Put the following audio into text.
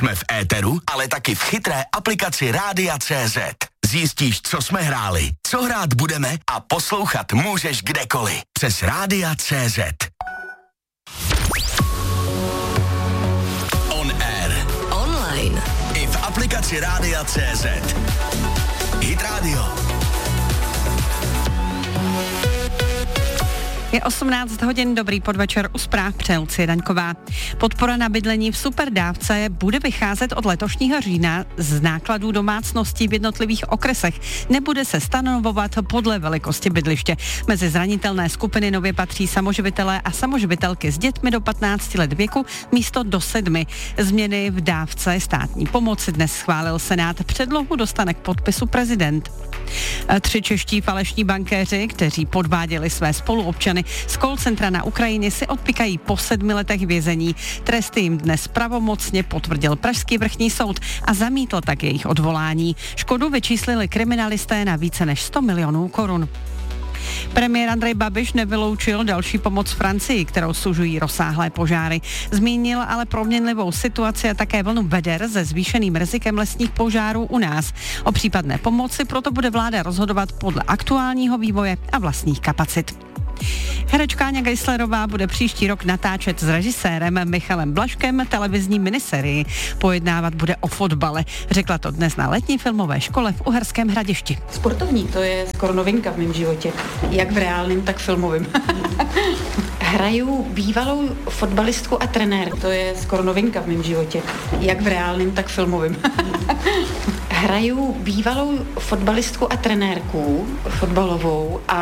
Jsme v éteru, ale taky v chytré aplikaci Rádia.cz. Zjistíš, co jsme hráli, co hrát budeme a poslouchat můžeš kdekoliv. Přes Rádia.cz. On air. Online. I v aplikaci Rádia.cz. Hit Radio. Je 18 hodin, dobrý podvečer, u zpráv přeje Lucie Daňková. Podpora na bydlení v superdávce bude vycházet od letošního října z nákladů domácností v jednotlivých okresech. Nebude se stanovovat podle velikosti bydliště. Mezi zranitelné skupiny nově patří samoživitelé a samoživitelky s dětmi do 15 let věku místo do 7. Změny v dávce státní pomoci dnes schválil Senát. Předlohu dostane k podpisu prezident. 3 čeští falešní bankéři, kteří podváděli své spoluobčany z call centra na Ukrajině, si odpíkají po 7 letech vězení. Tresty jim dnes pravomocně potvrdil Pražský vrchní soud a zamítl tak jejich odvolání. Škodu vyčíslili kriminalisté na více než 100 milionů korun. Premiér Andrej Babiš nevyloučil další pomoc Francii, kterou sužují rozsáhlé požáry. Zmínil ale proměnlivou situaci a také vlnu veder se zvýšeným rizikem lesních požárů u nás. O případné pomoci proto bude vláda rozhodovat podle aktuálního vývoje a vlastních kapacit. Herečka Áňa Geislerová bude příští rok natáčet s režisérem Michalem Blažkem televizní miniserii. Pojednávat bude o fotbale. Řekla to dnes na letní filmové škole v Uherském Hradišti. Sportovní, to je skoro novinka v mém životě. Jak v reálném, tak filmovém. Hraju bývalou fotbalistku a trenér. To je skoro novinka v mém životě. Jak v reálném, tak filmovém. Hraju bývalou fotbalistku a trenérku fotbalovou a